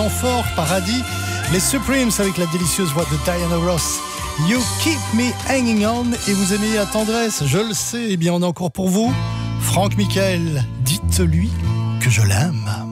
Fort, Paradis, les Supremes avec la délicieuse voix de Diana Ross. You keep me hanging on, et vous aimez la tendresse, je le sais. Eh bien, on a encore pour vous Franck Michael. Dites-lui que je l'aime.